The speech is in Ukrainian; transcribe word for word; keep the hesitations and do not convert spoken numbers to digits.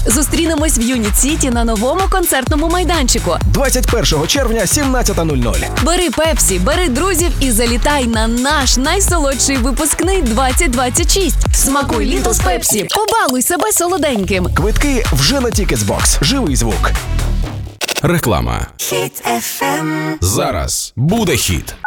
Зустрінемось в Юніт Сіті на новому концертному майданчику. двадцять першого червня, сімнадцята нуль нуль. Бери Пепсі, бери друзів і залітай на наш найсолодший випускний двадцять двадцять шість. Смакуй літо з Пепсі. Побалуй себе солоденьким. Квитки вже на Тікетсбокс. Живий звук. Реклама. Хіт еф ем. Зараз буде хіт.